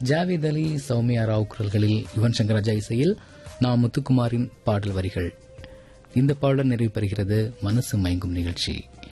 ஜாவேத் அலி, சௌமியா ராவ் குரல்களில் யுவன் சங்கர் ராஜா இசையில் நான் முத்துக்குமாரின் பாடல் வரிகள். இந்த பாடல் நிறைவு பெறுகிறது மனசு மயங்கும் நிகழ்ச்சி.